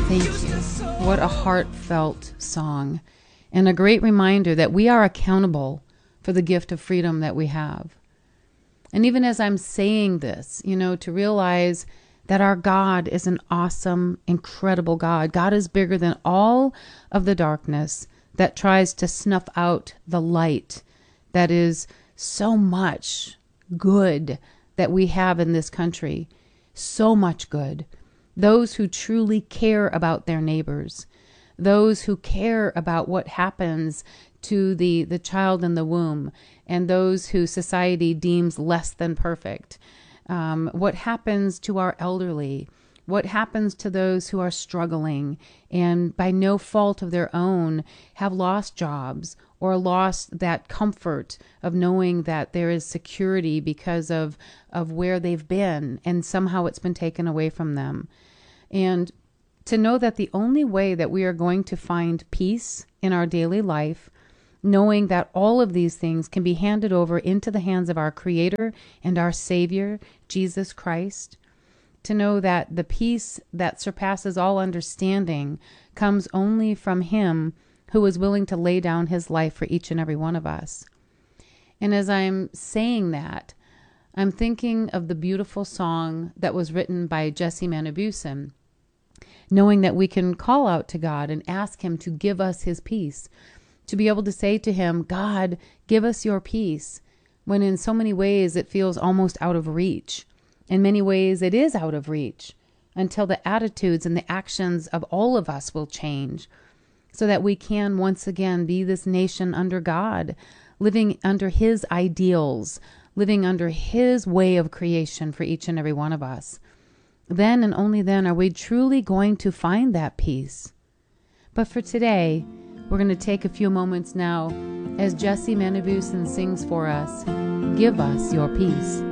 Thank you. What a heartfelt song, and a great reminder that we are accountable for the gift of freedom that we have. And even as I'm saying this, to realize that our God is an awesome, incredible God. God is bigger than all of the darkness that tries to snuff out the light that is so much good that we have in this country. So much good. Those who truly care about their neighbors. Those who care about what happens to the child in the womb, and those who society deems less than perfect. What happens to our elderly? What happens to those who are struggling and by no fault of their own have lost jobs or lost that comfort of knowing that there is security because of where they've been and somehow it's been taken away from them. And to know that the only way that we are going to find peace in our daily life, knowing that all of these things can be handed over into the hands of our Creator and our Savior, Jesus Christ, to know that the peace that surpasses all understanding comes only from Him who is willing to lay down His life for each and every one of us. And as I'm saying that, I'm thinking of the beautiful song that was written by Jesse Manibusan, knowing that we can call out to God and ask Him to give us His peace, to be able to say to Him, God, give us your peace, when in so many ways it feels almost out of reach. In many ways it is out of reach until the attitudes and the actions of all of us will change so that we can once again be this nation under God, living under His ideals, living under His way of creation for each and every one of us. Then and only then are we truly going to find that peace. But for today, we're going to take a few moments now as Jesse Manibusan sings for us, Give Us Your Peace.